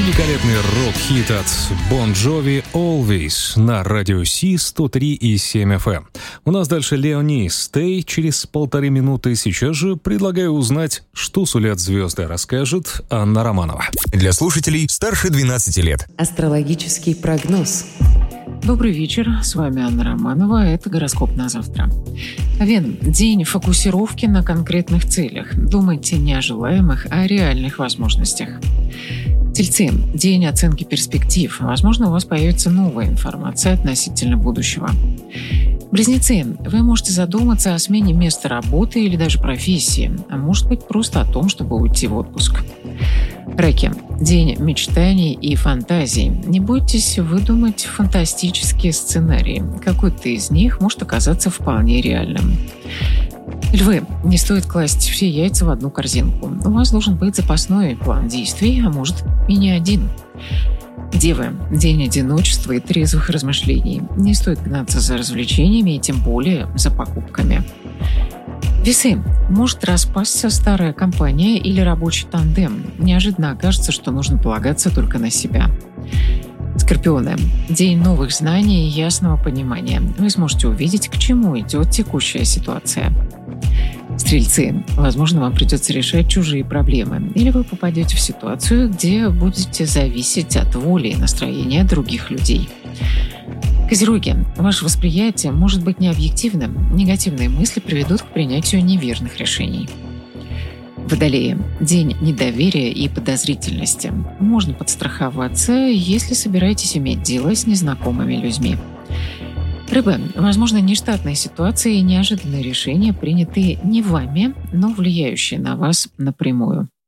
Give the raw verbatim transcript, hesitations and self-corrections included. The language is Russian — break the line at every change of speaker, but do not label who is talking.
Великолепный рок-хит от Bon Jovi «Always» на радио Си сто три и семь эф эм. У нас дальше Леони «Stay» через полторы минуты. Сейчас же предлагаю узнать, что сулят звезды, расскажет Анна Романова.
Для слушателей старше двенадцати лет.
Астрологический прогноз.
Добрый вечер, с вами Анна Романова, это гороскоп на завтра. Овен. День фокусировки на конкретных целях. Думайте не о желаемых, а о реальных возможностях. Тельцы. День оценки перспектив. Возможно, у вас появится новая информация относительно будущего. Близнецы. Вы можете задуматься о смене места работы или даже профессии, а может быть просто о том, чтобы уйти в отпуск. Раки. День мечтаний и фантазий. Не бойтесь выдумать фантастические сценарии. Какой-то из них может оказаться вполне реальным. Львы. Не стоит класть все яйца в одну корзинку. У вас должен быть запасной план действий, а может и не один. Девы. День одиночества и трезвых размышлений. Не стоит гнаться за развлечениями и тем более за покупками. Весы. Может распасться старая компания или рабочий тандем. Неожиданно окажется, что нужно полагаться только на себя. Скорпионы. День новых знаний и ясного понимания. Вы сможете увидеть, к чему идет текущая ситуация. Стрельцы. Возможно, вам придется решать чужие проблемы, или вы попадете в ситуацию, где будете зависеть от воли и настроения других людей. Козероги. Ваше восприятие может быть необъективным. Негативные мысли приведут к принятию неверных решений. Водолеи. День недоверия и подозрительности. Можно подстраховаться, если собираетесь иметь дело с незнакомыми людьми. Рыбы. Возможно, нештатные ситуации и неожиданные решения, принятые не вами, но влияющие на вас напрямую.